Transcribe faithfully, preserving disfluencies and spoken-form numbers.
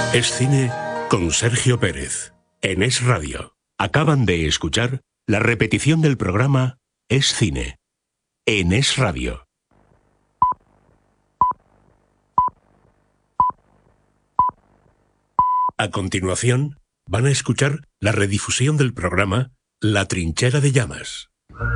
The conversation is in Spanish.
Es Cine con Sergio Pérez, en Es Radio. Acaban de escuchar la repetición del programa Es Cine, en Es Radio. A continuación, van a escuchar la redifusión del programa La Trinchera de Llamas.